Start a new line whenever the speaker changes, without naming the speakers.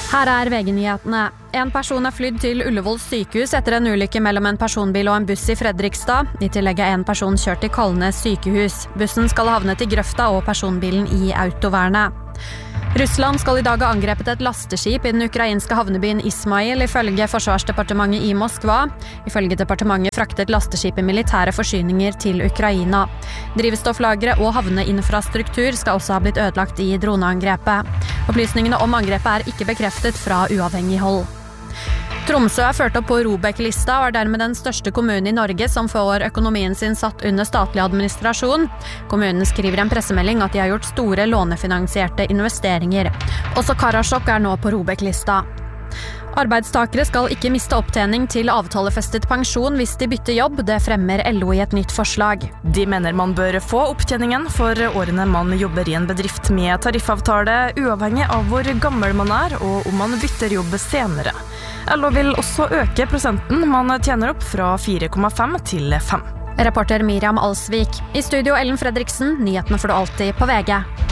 Her VG-nyhetene. En person flydd til Ullevål sykehus etter en ulykke mellom en personbil og en buss i Fredrikstad. I tillegg en person kjørt til Kalnes sykehus. Bussen skal havne til Grøfta og personbilen i autovernet. Russland skal i dag ha angrepet et lasteskip i den ukrainske havnebyen Ismail, ifølge Forsvarsdepartementet i Moskva. Ifølge departementet fraktet lasteskipet militære forsyninger til Ukraina. Drivstofflagre og havneinfrastruktur skal også ha blitt ødelagt i droneangrepet. Opplysningene om angrepet ikke bekreftet fra uavhengig hold. Tromsø ført opp på ROBEK-lista og dermed den største kommunen i Norge som får økonomien sin satt under statlig administrasjon. Kommunen skriver i en pressemelding at de har gjort store lånefinansierte investeringer. Også Karasjok nå på ROBEK-lista. Arbeidstakere skal ikke miste opptjening til avtalefestet pensjon hvis de bytter jobb, det fremmer LO i et nytt forslag.
De mener man bør få opptjeningen for årene man jobber i en bedrift med tariffavtale, uavhengig av hvor gammel man og om man bytter jobb senere. LO vil også øke prosenten man tjener opp fra 4,5 til 5.
Reporter Miriam Alsvik. I studio Ellen Fredriksen, nyhetene får du alltid på VG.